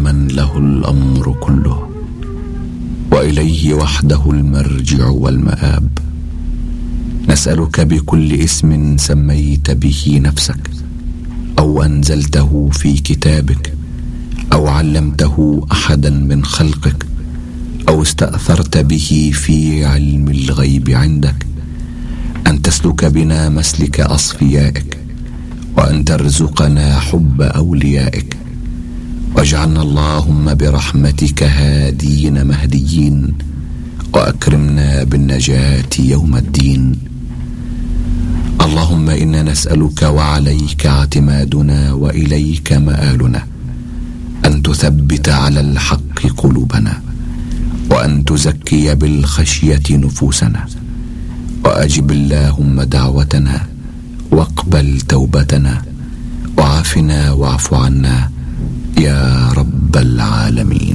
من له الأمر كله، وإليه وحده المرجع والمآب. نسألك بكل اسم سميت به نفسك، أو أنزلته في كتابك، أو علمته أحدا من خلقك، أو استأثرت به في علم الغيب عندك، أن تسلك بنا مسلك أصفيائك، وأن ترزقنا حب أوليائك، واجعلنا اللهم برحمتك هادين مهديين، وأكرمنا بالنجاة يوم الدين. اللهم إنا نسألك وعليك اعتمادنا وإليك مآلنا أن تثبت على الحق قلوبنا، وأن تزكي بالخشية نفوسنا، وأجب اللهم دعوتنا، واقبل توبتنا، وعافنا واعف عنا يا رب العالمين.